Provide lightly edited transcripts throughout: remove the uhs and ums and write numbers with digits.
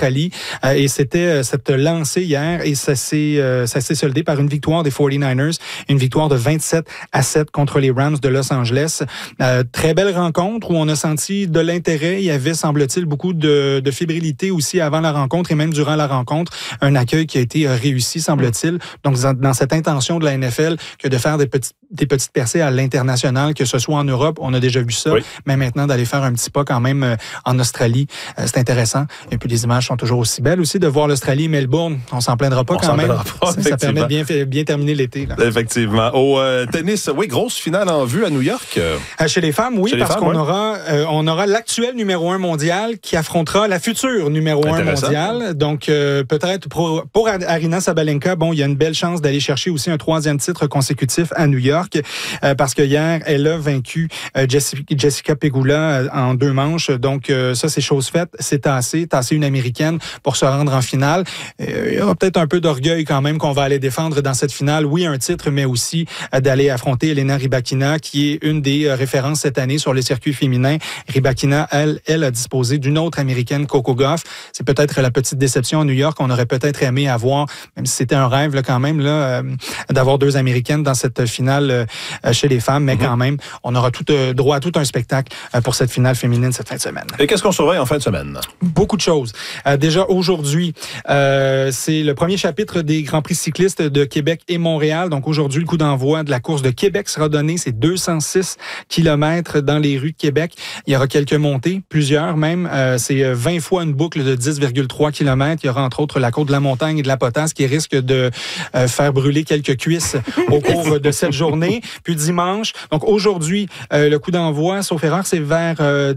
Australie. Et c'était cette lancée hier et ça s'est soldé par une victoire des 49ers, une victoire de 27-7 contre les Rams de Los Angeles. Très belle rencontre où on a senti de l'intérêt. Il y avait, semble-t-il, beaucoup de fébrilité aussi avant la rencontre et même durant la rencontre. Un accueil qui a été réussi, semble-t-il. Donc, dans cette intention de la NFL que de faire des petites percées à l'international, que ce soit en Europe, on a déjà vu ça, mais maintenant d'aller faire un petit pas quand même en Australie, c'est intéressant. Et puis les images sont toujours aussi belles aussi de voir l'Australie et Melbourne. On s'en plaindra pas quand même. Ça permet de bien terminer l'été. Là. Effectivement. Au tennis, oui, grosse finale en vue à New York. Chez les femmes, oui, parce qu'on aura l'actuel numéro 1 mondial qui affrontera la future numéro 1 mondiale. Donc, peut-être pour Aryna Sabalenka, bon, il y a une belle chance d'aller chercher aussi un 3e titre consécutif à New York parce que hier, elle a vaincu Jessica Pegula en 2 manches. Donc, ça, c'est chose faite. C'est tasser une Américaine pour se rendre en finale. Il y aura peut-être un peu d'orgueil quand même qu'on va aller défendre dans cette finale. Oui, un titre, mais aussi d'aller affronter Elena Rybakina, qui est une des références cette année sur les circuits féminins. Rybakina, elle a disposé d'une autre Américaine, Coco Gauff. C'est peut-être la petite déception à New York. On aurait peut-être aimé avoir, même si c'était un rêve là, quand même, là, d'avoir 2 Américaines dans cette finale chez les femmes, mais quand même, on aura droit à tout un spectacle pour cette finale féminine cette fin de semaine. Et qu'est-ce qu'on surveille en fin de semaine? Beaucoup de choses. Déjà aujourd'hui, c'est le premier chapitre des Grands Prix cyclistes de Québec et Montréal. Donc aujourd'hui, le coup d'envoi de la course de Québec sera donné. C'est 206 kilomètres dans les rues de Québec. Il y aura quelques montées, plusieurs même. C'est 20 fois une boucle de 10,3 kilomètres. Il y aura entre autres la côte de la Montagne et de la Potasse qui risque de faire brûler quelques cuisses au cours de cette journée. Puis dimanche, donc aujourd'hui, le coup d'envoi, sauf erreur, c'est vers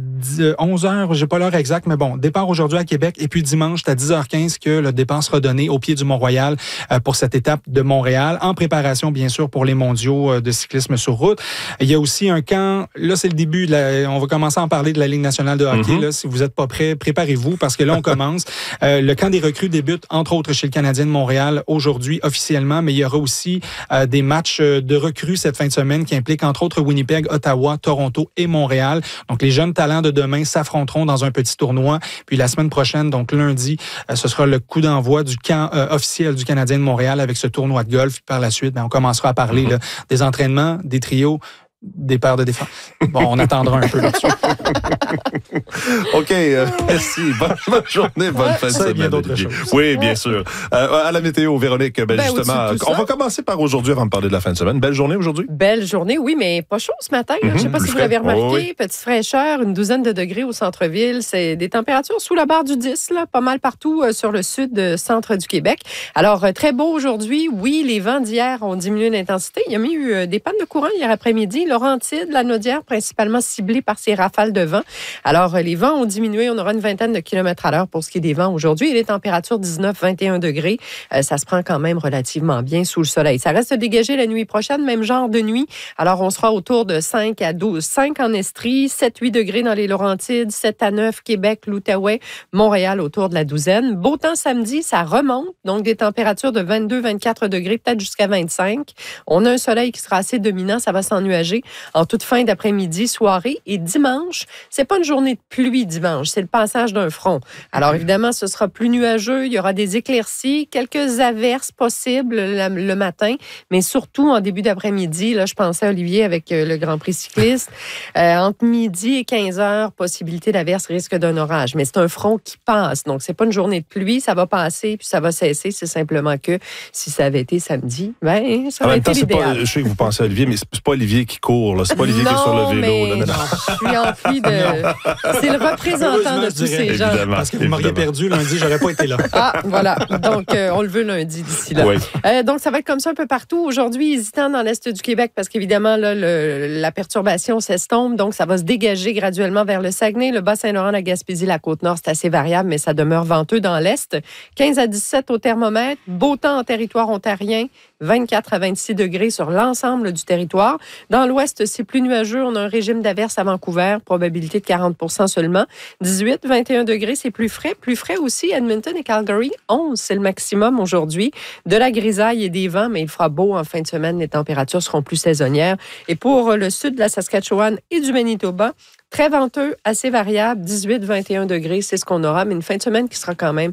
11h. J'ai pas l'heure exacte, mais bon, départ aujourd'hui à Québec et puis dimanche, c'est à 10h15 que le départ sera donné au pied du Mont-Royal pour cette étape de Montréal, en préparation bien sûr pour les mondiaux de cyclisme sur route. Il y a aussi un camp, là c'est le début, on va commencer à en parler de la Ligue nationale de hockey. Là, si vous n'êtes pas prêts, préparez-vous parce que là on commence. Le camp des recrues débute entre autres chez le Canadien de Montréal aujourd'hui officiellement, mais il y aura aussi des matchs de recrues cette fin de semaine qui impliquent entre autres Winnipeg, Ottawa, Toronto et Montréal. Donc les jeunes talents de demain s'affronteront dans un petit tournoi. Puis la semaine prochaine, donc lundi, ce sera le coup d'envoi du camp officiel du Canadien de Montréal avec ce tournoi de golf. Puis par la suite, on commencera à parler là, des entraînements, des trios, des paires de défense. Bon, on attendra un peu là-dessus. OK, merci. Bonne journée, bonne fin de semaine. Bien d'autres choses. Oui, bien sûr. À la météo, Véronique, justement, on va commencer par aujourd'hui avant de parler de la fin de semaine. Belle journée aujourd'hui? Belle journée, oui, mais pas chaud ce matin. Je ne sais pas si vous l'avez remarqué. Petite fraîcheur, une douzaine de degrés au centre-ville. C'est des températures sous la barre du 10, là, pas mal partout sur le sud-centre du Québec. Alors, très beau aujourd'hui. Oui, les vents d'hier ont diminué d'intensité. Il y a eu des pannes de courant hier après-midi. Laurentides, la Naudière, principalement ciblée par ces rafales de vent. Alors, les vents ont diminué. On aura une vingtaine de kilomètres à l'heure pour ce qui est des vents aujourd'hui. Et les températures 19-21 degrés. Ça se prend quand même relativement bien sous le soleil. Ça reste dégagé la nuit prochaine, même genre de nuit. Alors, on sera autour de 5 à 12. 5 en Estrie, 7-8 degrés dans les Laurentides, 7 à 9, Québec, l'Outaouais, Montréal autour de la douzaine. Beau temps samedi, ça remonte. Donc, des températures de 22-24 degrés, peut-être jusqu'à 25. On a un soleil qui sera assez dominant. Ça va s'ennuager en toute fin d'après-midi, soirée. Et dimanche, c'est pas une journée de pluie dimanche, c'est le passage d'un front. Alors évidemment, ce sera plus nuageux, il y aura des éclaircies, quelques averses possibles le matin, mais surtout en début d'après-midi, là, je pensais à Olivier avec le Grand Prix cycliste, entre midi et 15 heures, possibilité d'averse, risque d'un orage. Mais c'est un front qui passe, donc c'est pas une journée de pluie, ça va passer puis ça va cesser. C'est simplement que si ça avait été samedi, ça aurait été l'idéal. Je sais que vous pensez à Olivier, mais c'est pas Olivier qui court, là. C'est pas Olivier qui est sur le vélo. Non, je suis emplie de... C'est le représentant de tous ces gens. Parce que vous m'auriez perdu lundi, j'aurais pas été là. Ah, voilà. Donc, on le veut lundi d'ici là. Oui. Donc, ça va être comme ça un peu partout. Aujourd'hui, hésitant dans l'est du Québec parce qu'évidemment, là, la perturbation s'estompe. Donc, ça va se dégager graduellement vers le Saguenay, le Bas-Saint-Laurent, la Gaspésie, la Côte-Nord. C'est assez variable, mais ça demeure venteux dans l'est. 15 à 17 au thermomètre. Beau temps en territoire ontarien. 24 à 26 degrés sur l'ensemble du territoire. Dans l'ouest, c'est plus nuageux. On a un régime d'averse à Vancouver, probabilité de 40% seulement. 18, 21 degrés, c'est plus frais. Plus frais aussi, Edmonton et Calgary, 11, c'est le maximum aujourd'hui. De la grisaille et des vents, mais il fera beau en fin de semaine. Les températures seront plus saisonnières. Et pour le sud de la Saskatchewan et du Manitoba, très venteux, assez variable, 18-21 degrés, c'est ce qu'on aura, mais une fin de semaine qui sera quand même